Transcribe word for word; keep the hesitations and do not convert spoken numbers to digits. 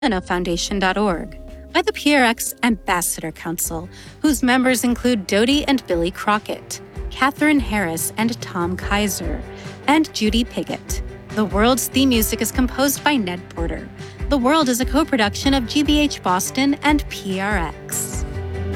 Foundation dot org, by the P R X Ambassador Council, whose members include Dodie and Billy Crockett, Catherine Harris and Tom Kaiser, and Judy Piggott. The World's theme music is composed by Ned Porter. The World is a co-production of G B H Boston and P R X.